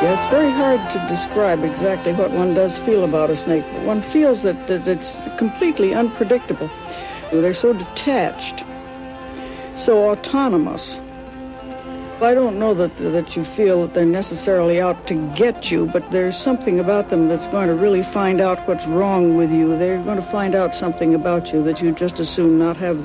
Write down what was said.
Yeah, it's very hard to describe exactly what one does feel about a snake. One feels that it's completely unpredictable. They're so detached, so autonomous. I don't know that you feel that they're necessarily out to get you, but there's something about them that's going to really find out what's wrong with you. They're going to find out something about you that you just as soon not have